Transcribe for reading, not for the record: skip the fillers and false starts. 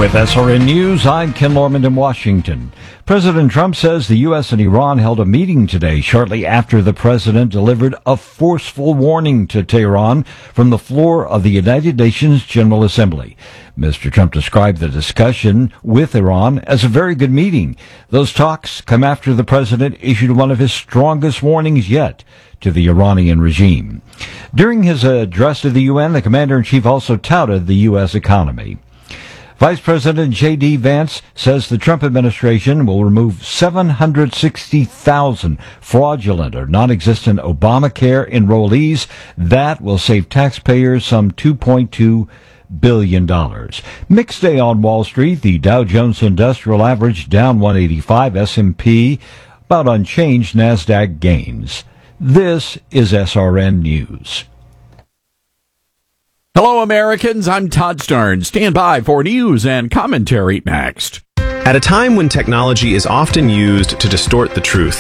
With SRN News, I'm Ken Lorman in Washington. President Trump says the U.S. and Iran held a meeting today shortly after the president delivered a forceful warning to Tehran from the floor of the United Nations General Assembly. Mr. Trump described the discussion with Iran as a very good meeting. Those talks come after the president issued one of his strongest warnings yet to the Iranian regime. During his address to the UN, the commander-in-chief also touted the U.S. economy. Vice President J.D. Vance says the Trump administration will remove 760,000 fraudulent or non-existent Obamacare enrollees. That will save taxpayers some $2.2 billion. Mixed day on Wall Street. The Dow Jones Industrial Average down 185, S&P about unchanged, NASDAQ gains. This is SRN News. Hello, Americans. I'm Todd Starnes. Stand by for news and commentary next. At a time when technology is often used to distort the truth,